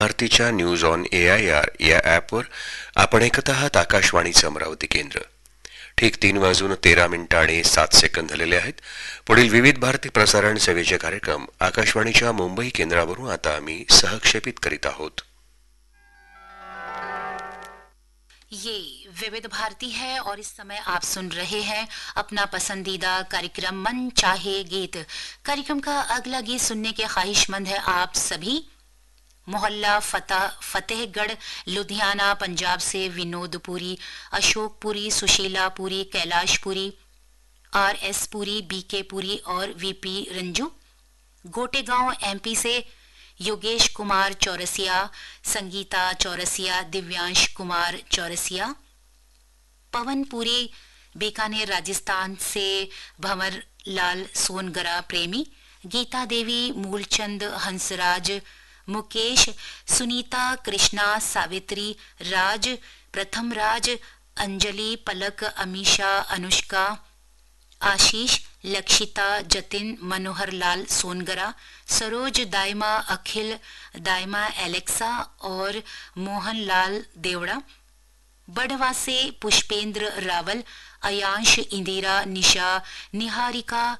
भारतीच्या news on AIR या ॲपवर आपण ऐकत आहात आकाशवाणीचं अमरावती केंद्र. ठीक 3:13:07 झालेले आहेत. पुढील विविध भारती प्रसारण सेवेचे कार्यक्रम आकाशवाणीच्या मुंबई केंद्रावरून आता आम्ही सहक्षेपित करीत आहोत. ये विविध भारती है और इस समय आप सुन रहे हैं अपना पसंदीदा कार्यक्रम मन चाहे गीत. कार्यक्रम का अगला गीत सुनने के ख्वाहिशमंद है आप सभी. मोहल्ला फतेहगढ़ लुधियाना पंजाब से विनोद पुरी, अशोक पुरी, सुशीला पुरी, कैलाश पुरी, RS पुरी, BK पुरी और VP रंजू. गोटेगांव MP से योगेश कुमार चौरसिया, संगीता चौरसिया, दिव्यांश कुमार चौरसिया. पवन पुरी बीकानेर राजस्थान से भंवर लाल सोनगरा प्रेमी. गीता देवी मूलचंद हंसराज, मुकेश, सुनीता, कृष्णा, सावित्री, राज, प्रथम राज, अंजलि, पलक, अमीशा, अनुष्का, आशीष, लक्षिता, जतिन, मनोहर लाल सोनगरा, सरोज, दायमा, अखिल, दायमा, एलेक्सा और मोहन लाल देवड़ा. बड़वा से पुष्पेंद्र रावल, अयांश, इंदिरा, निशा, निहारिका,